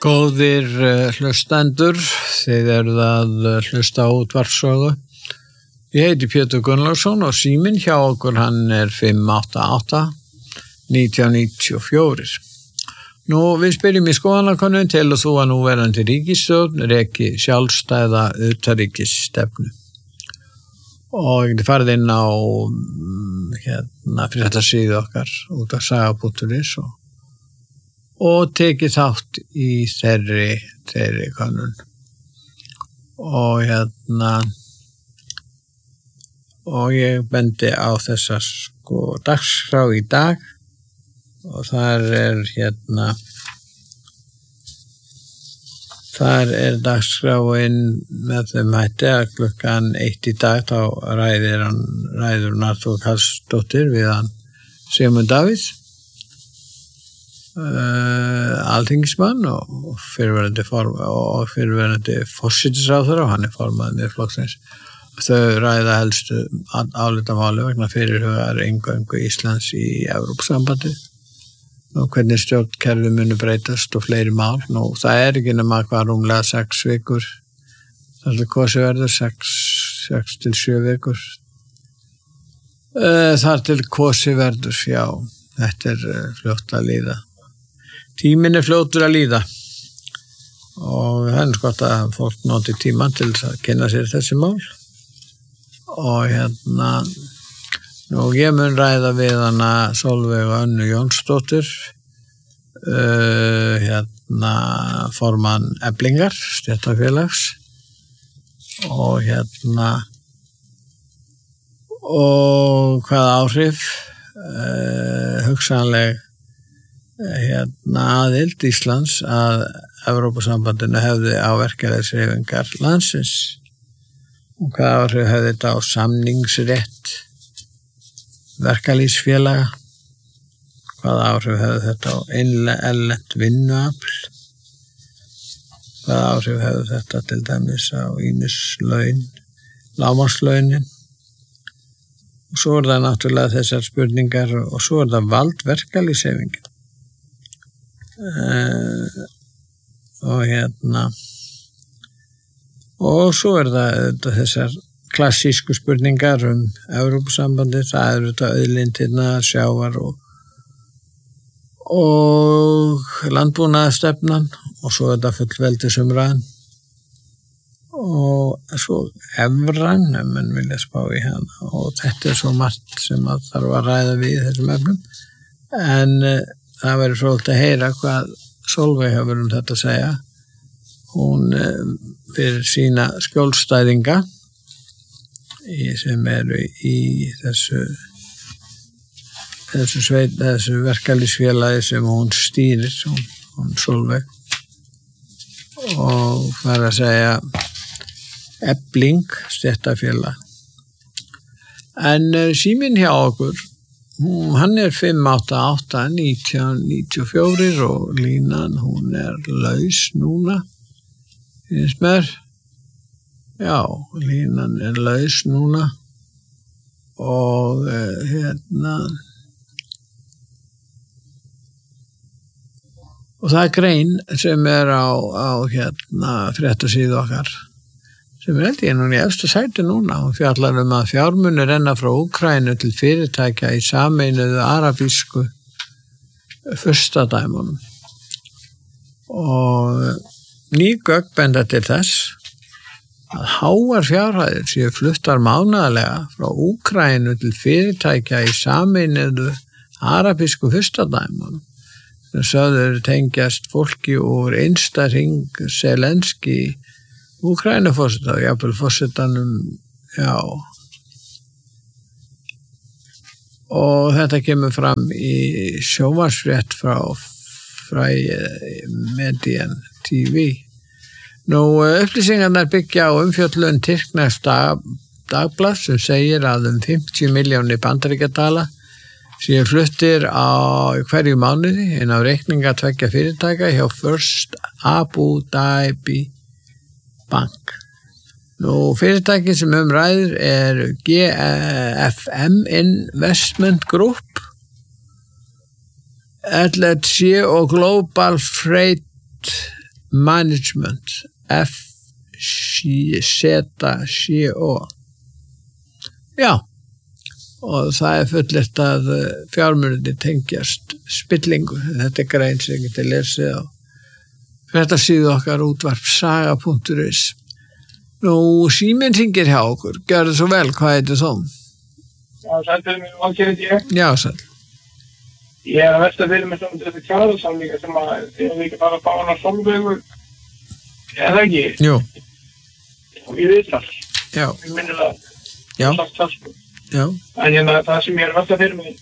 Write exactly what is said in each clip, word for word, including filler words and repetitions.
Góðir hlustendur, þið eruð að hlusta á útvarpssögu. Ég heiti Pétur Gunnlaugsson og síminn hjá okkur hann er fimm átta átta nítján níutíu og fjögur. Nú við spyrjum í skoðanakönnun til að þú að núverandi ríkisstjórn reki sjálfstæða utanríkisstefnu. Og þið farið inn á hérna fréttasíðu okkar útvarpssaga punktur is og og tekið þátt í þeirri, þeirri könnun. Og hérna, og ég bendi á þessa sko dagskrá í dag og þar er hérna, þar er dagskráin með þeim hætti að klukkan eitt í dag þá ræðir hann, ræður Arnþór Karlsdóttir við hann Sigmund Davíð. Uh, alþingismann og, og fyrirverandi form og fyrirverandi forsætisráðherra og hann er formaður Miðflokksins. Þau ræða helstu álitamáli vegna fyrirhugaðar inngöngu Íslands í Evrópusambandið og hvernig stjórnkerfi muni breytast og fleiri mál. Nú það er ekki nema hvað rúmlega sex vikur þar til kosið verður, sex, sex til sjö vikur uh, þar til kosið verður, já, þetta er uh, fljótt að líða. Tíminn er fljótur að líða og það er gott að fólk noti tíma til að kynna sér þessi mál og hérna nú ég mun ræða við hana Sólveig Önnu Jónsdóttir uh, hérna formann Eflingar stéttarfélags og hérna og hvað áhrif uh, hugsanleg hérna aðild Íslands að Evrópusambandinu hefði á verkefælishreyfingar landsins og hvað áhrif hefði þetta á samningsrétt verkalýðsfélaga, hvað áhrif hefði þetta á erlent vinnuafl, hvað áhrif hefði þetta til dæmis á ýmis laun, lágmarkslaunin og svo er það náttúrulega þessar spurningar og svo er það vald verkalýðshreyfingar. Uh, og hérna og svo er það, það þessar klassísku spurningar um Evrópusambandið, það eru þetta auðlindirnar, sjávar og og landbúnaðarstefnan og svo er þetta fullveldisumræðan og svo evran, ef menn vilja spá í hana og þetta er svo margt sem að þarf að ræða við þessum efnum en uh, það verður svolítið að heyra hvað Sólveig hefur um þetta að segja. Hún fyrir sína skjólstæðinga sem eru í þessu, þessu, sveit, þessu verkalýðsfélagi sem hún stýrir, hún, hún Sólveig. Og fara að segja Efling stéttarfélag. En síminn hjá okkur hann er fimm átta átta nítján níutíu og fjögur og línan hún er laus núna finnst mér já, línan er laus núna og uh, hérna og það er grein sem er á, á hérna fréttasíðu okkar sem er held ég núna í efsta sæti núna og fjallar um að fjármunir renna frá Úkraínu til fyrirtækja í sameinuðu arabísku furstadæmunum. Og ný gögn benda til þess að háar fjárhæðir séu fluttar mánaðarlega frá Úkraínu til fyrirtækja í sameinuðu arabísku furstadæmunum sem sögður tengjast fólki úr innsta hring Zelenski Úkraínuforseta og jafnvel forsetanum, já. Og þetta kemur fram í sjónvarpsfrétt frá Freie Medien T V. Nú, upplýsingarnar byggja á umfjöllun tyrkneskt dag, dagblað sem segir að um fimmtíu milljónir bandaríkjadala séu fluttir á hverju mánuði inn á reikninga tveggja fyrirtækja hjá First Abu Dhabi Bank. Nú, fyrirtæki sem um ræður er G F M Investment Group, L L C og Global Freight Management, F Z C O. Já, og það er fullyrt að fjármunirnir tengjast spillingu. Þetta er grein sem ég geti lesið á fréttasíðu okkar útvarpssaga punktur is. Nú, síminn hringir hjá okkur. Gjörðu svo vel, hvað heitir þú? Já, sættum við valgerið ég. Já, sæl. Ég er að velta fyrir mig saman þetta kjarasamninga sem að þið hefur ekki bara að fá hana Sólveigu. Er það ekki? Jú. Í viðtal. Já. Ég minni það. Já. Sagt það sko. Já. En hérna, það sem ég er að velta fyrir mig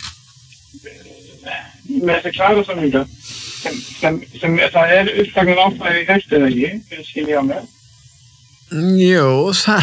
með þetta kjarasamninga sem, sem, sem það er upptaknað áfæði í hæstu eða ekki, fyrir skilja á mig. Jú, það